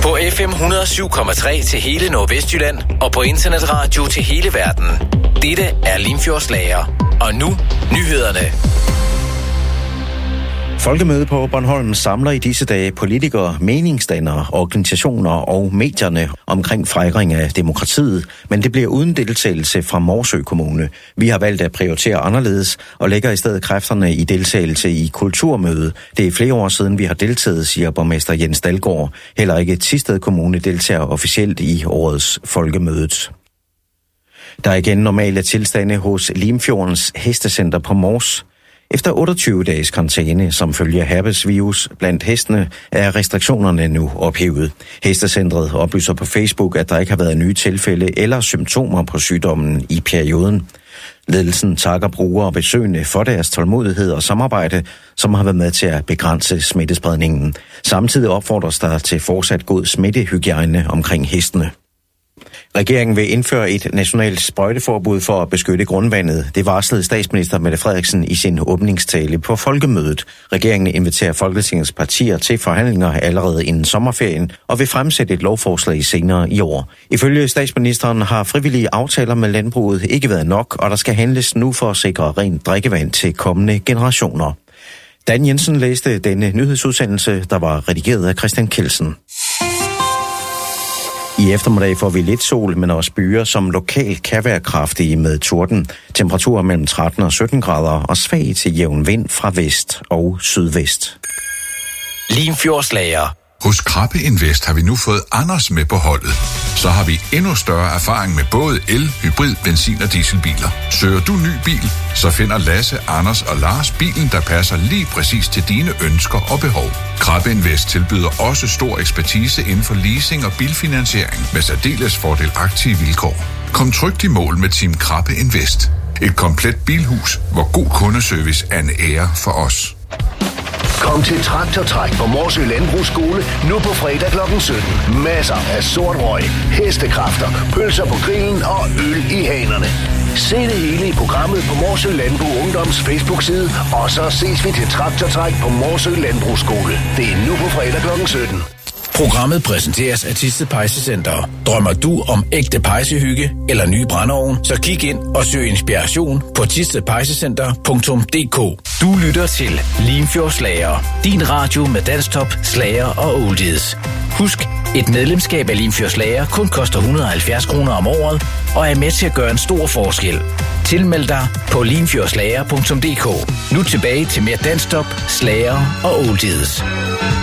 På FM 107,3 til hele Nordvestjylland og på internetradio til hele verden. Dette er Limfjordslager. Og nu nyhederne. Folkemødet på Bornholm samler i disse dage politikere, meningsdannere, organisationer og medierne omkring fejring af demokratiet, men det bliver uden deltagelse fra Morsø Kommune. Vi har valgt at prioritere anderledes og lægger i stedet kræfterne i deltagelse i kulturmødet. Det er flere år siden, vi har deltaget, siger borgmester Jens Dalgaard. Heller ikke Thisted Kommune deltager officielt i årets Folkemødet. Der er igen normale tilstande hos Limfjordens Hestecenter på Mors. Efter 28 dages karantæne som følge af herpesvirus blandt hestene, er restriktionerne nu ophævet. Hestecentret oplyser på Facebook, at der ikke har været nye tilfælde eller symptomer på sygdommen i perioden. Ledelsen takker brugere og besøgende for deres tålmodighed og samarbejde, som har været med til at begrænse smittespredningen. Samtidig opfordres der til fortsat god smittehygiejne omkring hestene. Regeringen vil indføre et nationalt sprøjteforbud for at beskytte grundvandet. Det varslede statsminister Mette Frederiksen i sin åbningstale på Folkemødet. Regeringen inviterer Folketingets partier til forhandlinger allerede inden sommerferien og vil fremsætte et lovforslag senere i år. Ifølge statsministeren har frivillige aftaler med landbruget ikke været nok, og der skal handles nu for at sikre rent drikkevand til kommende generationer. Dan Jensen læste denne nyhedsudsendelse, der var redigeret af Christian Kelsen. I eftermiddag får vi lidt sol, men også byer, som lokalt kan være kraftige med torden. Temperaturer mellem 13 og 17 grader og svag til jævn vind fra vest og sydvest. Limfjordslager. Hos Krabbe Invest har vi nu fået Anders med på holdet. Så har vi endnu større erfaring med både el, hybrid, benzin- og dieselbiler. Søger du ny bil, så finder Lasse, Anders og Lars bilen, der passer lige præcis til dine ønsker og behov. Krabbe Invest tilbyder også stor ekspertise inden for leasing og bilfinansiering med særdeles fordelagtige vilkår. Kom trygt i mål med Team Krabbe Invest. Et komplet bilhus, hvor god kundeservice er en ære for os. Kom til Traktortræk på Morsø Landbrugsskole nu på fredag kl. 17. Masser af sort røg, hestekræfter, pølser på grillen og øl i hanerne. Se det hele i programmet på Morsø Landbrug Ungdoms Facebook-side, og så ses vi til Traktortræk på Morsø Landbrugsskole. Det er nu på fredag kl. 17. Programmet præsenteres af Thisted Pejsecenter. Drømmer du om ægte pejsehygge eller nye brændeovn, så kig ind og søg inspiration på thistedpejsecenter.dk. Du lytter til Limfjordslager, din radio med danstop, slager og oldies. Husk, et medlemskab af Limfjordslager kun koster 170 kroner om året og er med til at gøre en stor forskel. Tilmeld dig på limfjordslager.dk. Nu tilbage til mere danstop, slager og oldies.